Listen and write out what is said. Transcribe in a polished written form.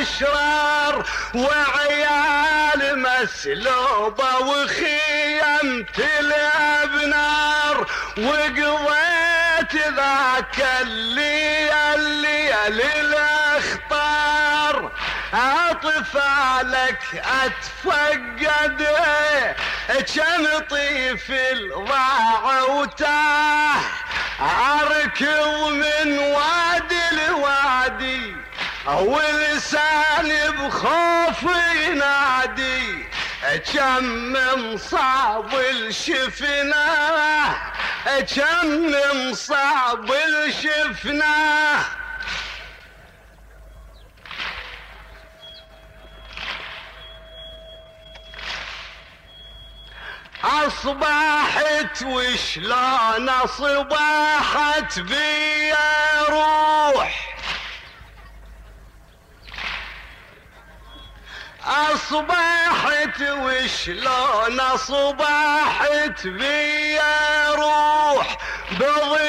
الاشرار وعيال مسلوبة وخيم تلعب نار. وقضيت ذاك الليل الاخطار اطفالك اتفقد كم طفل ضاع وتاه. اركض من وادي لوادي ولساني بخوف ينادي كم مصاب الشفناه كم مصاب الشفناه. اصبحت وشلون اصبحت بي روح. اصبحت وشلون اصبحت بي روح.